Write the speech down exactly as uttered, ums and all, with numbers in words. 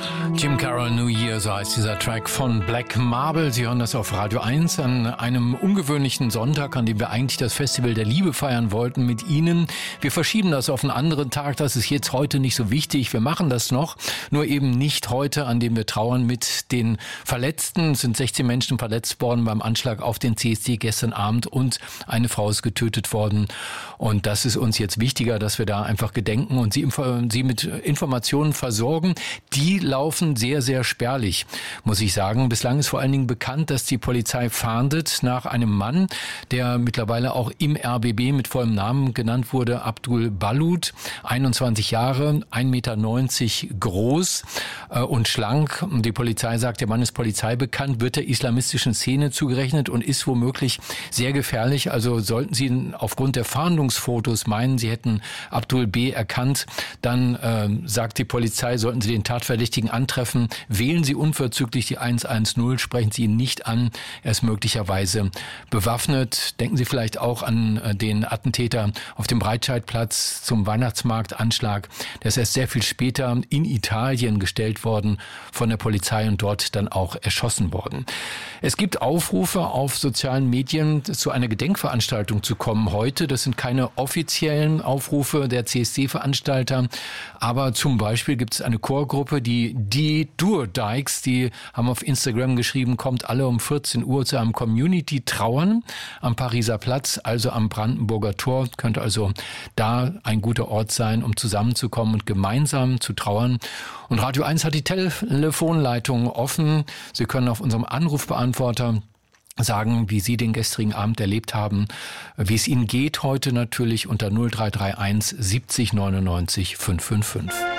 Jim Carroll, New Year, so heißt dieser Track von Black Marble. Sie hören das auf Radio eins an einem ungewöhnlichen Sonntag, an dem wir eigentlich das Festival der Liebe feiern wollten mit Ihnen. Wir verschieben das auf einen anderen Tag, das ist jetzt heute nicht so wichtig. Wir machen das noch, nur eben nicht heute, an dem wir trauern mit den Verletzten. Es sind sechzehn Menschen verletzt worden beim Anschlag auf den C S D gestern Abend und eine Frau ist getötet worden. Und das ist uns jetzt wichtiger, dass wir da einfach gedenken und Sie, Sie mit Informationen versorgen. Die laufen sehr, sehr spärlich, muss ich sagen. Bislang ist vor allen Dingen bekannt, dass die Polizei fahndet nach einem Mann, der mittlerweile auch im R B B mit vollem Namen genannt wurde, Abdul Balut, einundzwanzig Jahre, ein Meter neunzig groß äh, und schlank. Die Polizei sagt, der Mann ist polizeibekannt, wird der islamistischen Szene zugerechnet und ist womöglich sehr gefährlich. Also sollten Sie aufgrund der Fahndungsfotos meinen, Sie hätten Abdul B. erkannt, dann äh, sagt die Polizei, sollten Sie den Tatverdächtigen antreffen, wählen Sie unverzüglich die hundertzehn, sprechen Sie ihn nicht an, er ist möglicherweise bewaffnet. Denken Sie vielleicht auch an den Attentäter auf dem Breitscheidplatz zum Weihnachtsmarktanschlag. Der ist erst sehr viel später in Italien gestellt worden von der Polizei und dort dann auch erschossen worden. Es gibt Aufrufe auf sozialen Medien, zu einer Gedenkveranstaltung zu kommen heute. Das sind keine offiziellen Aufrufe der C S D-Veranstalter, aber zum Beispiel gibt es eine Chorgruppe, die Die Durdikes, die haben auf Instagram geschrieben, kommt alle um vierzehn Uhr zu einem Community-Trauern am Pariser Platz, also am Brandenburger Tor. Könnte also da ein guter Ort sein, um zusammenzukommen und gemeinsam zu trauern. Und Radio eins hat die Telefonleitung offen. Sie können auf unserem Anrufbeantworter sagen, wie Sie den gestrigen Abend erlebt haben, wie es Ihnen geht heute natürlich unter null drei drei eins siebzig neunundneunzig fünfhundertfünfundfünfzig.